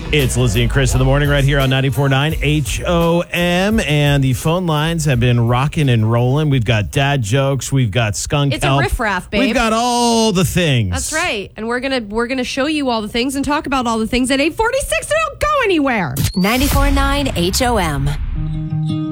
It's Lizzie and Chris in the morning right here on 94.9 HOM. And the phone lines have been rocking and rolling. We've got dad jokes. We've got skunk It's help. a riffraff, babe. We've got all the things. That's right. And we're gonna show you all the things and talk about all the things at 8:46. So don't go anywhere. 94.9 HOM.